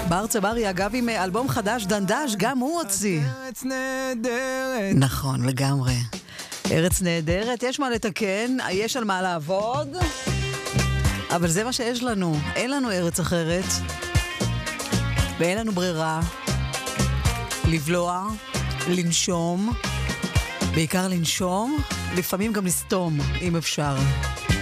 בר צברי, אגב, עם אלבום חדש, דנדש, גם הוא הוציא. ארץ נהדרת. נכון, לגמרי. ארץ נהדרת, יש מה לתקן, יש על מה לעבוד, אבל זה מה שיש לנו. אין לנו ארץ אחרת, ואין לנו ברירה. לבלוע, לנשום, בעיקר לנשום, לפעמים גם לסתום, אם אפשר.